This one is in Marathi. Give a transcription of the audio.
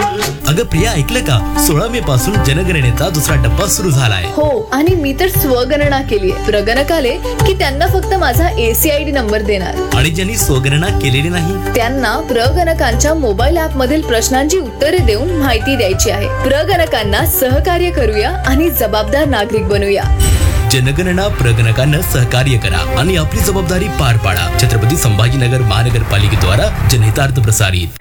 अगं प्रिया, ऐकलं का? 16 मे पासून जनगणनेचा दुसरा टप्पा सुरू झालाय. हो, आणि मी तर स्वगणना केलीये. प्रगणक आले की त्यांना फक्त माझा ACID नंबर देणार. आणि ज्यांनी स्वगणना केलेली नाही त्यांना प्रगणकांच्या मोबाईल ऍप मधील प्रश्नांची उत्तरे देऊन माहिती द्यायची आहे. प्रगणकांना सहकार्य करूया आणि जबाबदार नागरिक बनूया. जनगणना प्रगणकांना सहकार्य करा आणि आपली जबाबदारी पार पाडा. छत्रपती संभाजीनगर महानगरपालिकेद्वारा जनहितार्थ प्रसारित.